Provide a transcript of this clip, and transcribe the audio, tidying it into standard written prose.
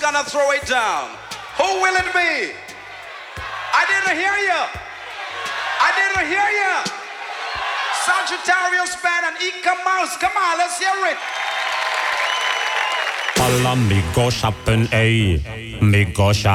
gonna throw it down? Who will it be? I didn't hear you. I didn't hear you. Sagittarius Band and Ika Mouse. Come on, let's hear it. Alla mi go shoppen, ey. Mi go shoppen.